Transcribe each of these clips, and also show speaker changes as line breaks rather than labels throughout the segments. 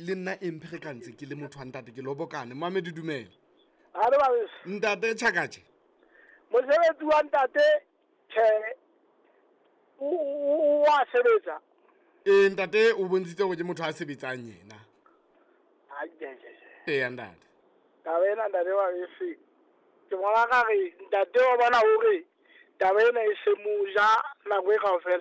le nna emphe ka ntse ke le motho wa ntate ke lobokane Mamedi dumela
ha re ba
ntate Tshakatshe
mosebetsi wa ntate wa sebetsa
ntate o bontshitse go ke motho a sebetsang yena ntate
taba ena ntate wa bese ke bona ka re ntate wa bona hore taba ena e se moja nako e kaofela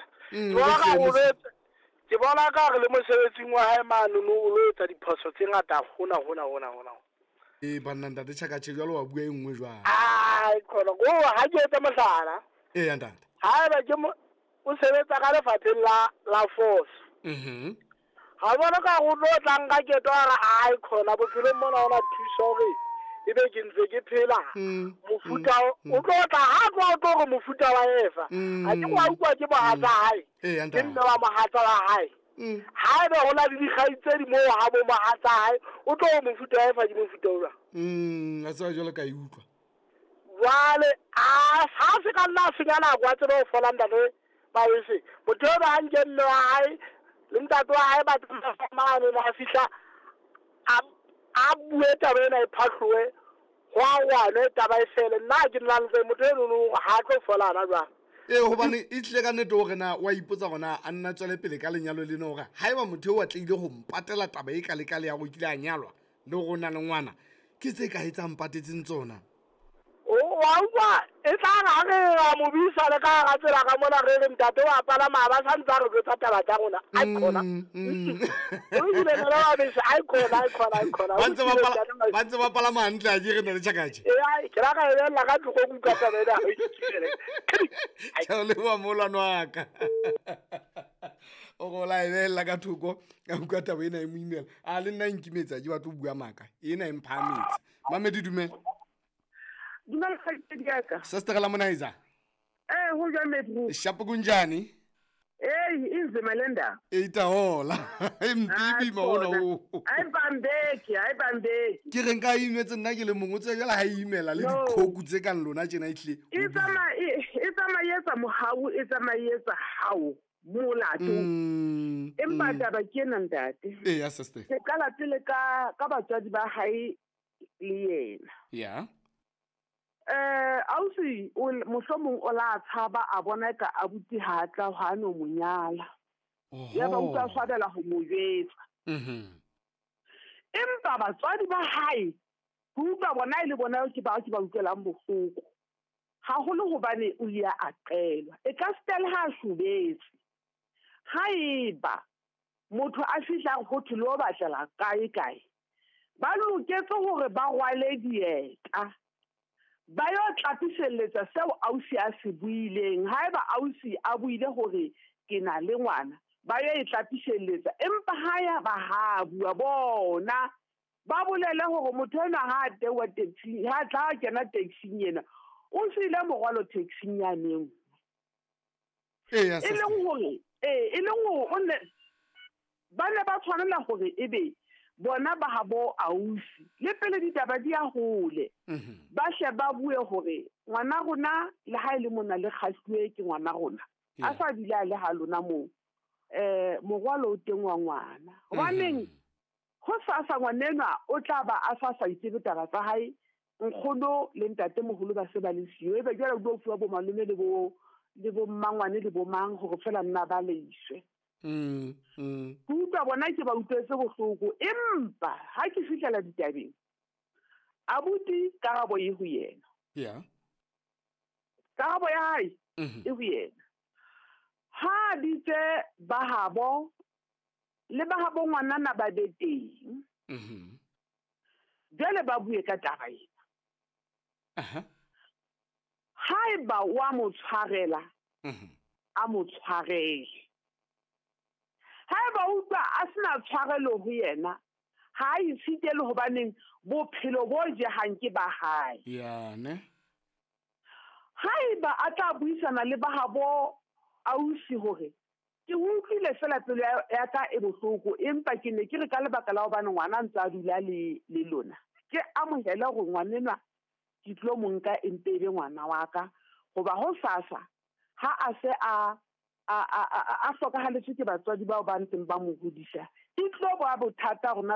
ke bona ka re le mosebetsing wa hae mane o lo etsa diphoso tse ngata hona
banna ntate Tshakatshe jwalo wa bua engwe jwang
khona go ha ke etsa mohlala
ntate
ha ba ke o sebetsa ka lefapheng la force ha bona ka go lo tlang ka keto ra khona bophelo mona ona thusa hore ebe ke ntse ke phela mofuta o tlo tla ha tlo go mofuta wa efa ha ke wa utlwa ke mohatsa hae ke nne wa mohatsa wa hae ha be hona le dikgaitse di mo ha bo mohatsa hae o tlo go mofuta wa efa ke mofuta ola
a sa jwalo ka utlwa
wale ha se ka nna senyana kwa tsebe o fola ntate ba wese motho ba hanke nne wa hae le ntate wa hae ba tsamane ba fihla a bue taba ena e phahlowe go a ngwane taba e fele nna ke nna ntse motho eno ha tlo folana jwang
hobane e tle ka nnete gore na wa ipotsa gona a nna tswele pele ka lenyalo le no gore ha eba motho o tleile go mpatela taba e ka lekale ya go kile a nyalwa le go na le ngwana ke tse ka etsang patetseng tsona
wa utlwa e tla re a mo bisa le ka ga tsela ka mona re re ntate wa palama ba sa ntse re tsa taba tsa rona a khona o ile le ba bisa a khona
ba ntse ba palama hantle a dire ne le Tshakatshe
ke ra ka ile la ka tlo go ka taba ena
ke le wa molano wa ka o go la ile la ka thoko ka uka taba ena e mo imela a le nna nkimetsa ke batho bua maka ena e mphametsa Mamedi dumela
Dumela khaitsediaka.
Sister Lamonaiza.
Ho jwa Medru.
Shapo kunjani?
Inzima lenda.
Itahola. Mpibi maona o.
Ai bambeki.
Ke re nka imetse nna ke le mongwe tse jala ha imela le dikhoku tse ka lona tjena itle.
Itama yetsa mohau, itama yetsa hao. Molato. Empa taba ke nna ntate.
Ya sister.
Ke kala pele ka batswadi ba hae le yena.
Yeah.
Ausi mohlomong o la tshaba a bona ka abuti ha tla ha no monyala ya ba utlwa swabela ho mojetsa empa batswadi ba hae utlwa bona ile bona ke ba utlwelang bohloko ha holo hobane o ya a qelwa e ka stela ha shubetse haiba motho a fihla go thlo batlela kae ba loketse hore ba rwale dieta ba yo tlapiseletsa seo ausi a se buileng haeba ausi a buile hore ke na le ngwana ba yo tlapiseletsa empa haya ba ha bua bona ba bolele hore motho ena ha tewa taxi ha tla kena taxi yena o sile mogwalo taxi yaneng e leng hore o ne ba ne ba tshwanela hore ebe bona ba habo ausi le pele ditaba di a hole ba hle ba bue hore ngwana rona le ha ile mona le khahlwe ke ngwana rona a sa dila le ha lona mo mogwalo o tengwa ngwana hobaneng ho sa ngwanena o tla ba a sa itse taba tsa hae nkgono le ntate moholo ba se ba le siyo e be jwale go fuwa bo malome le bo mmangwane le bo mang hore fela nna ba le iswe Kuta bona ke ba utlwetse bohloko empa ha ke fihlela ditabeng abuti karabo e ho yena karabo ya hae e ho yena ha ditse ba habo le ba habo ngwanana ba be teng jale ba bue ka taba ena haeba wa mo tshwarela a mo tshwarele haeba utlwa a sena tshwarelo ho yena ha e sitele hobaneng bophelo bo jehang ke ba hae haeba a tla buisana le ba habo ausi hore ke utlwile fela pelo ya ka e bohloko empa ke ne ke re ka lebaka la hobane ngwana ntse a dula le lona ke amohela go ngwanenwa ke tlo monka empebe ngwana wa ka goba ho sasa ha a se a hlokahaletse ke batswadi bao ba ntseng ba mo hodisa e tlo ba bothata rona